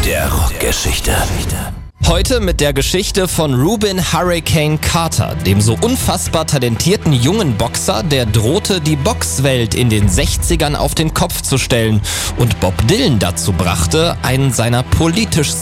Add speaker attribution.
Speaker 1: der Rockgeschichte.
Speaker 2: Heute mit der Geschichte von Rubin Hurricane Carter, dem so unfassbar talentierten jungen Boxer, der drohte, die Boxwelt in den 60ern auf den Kopf zu stellen und Bob Dylan dazu brachte, einen seiner politisch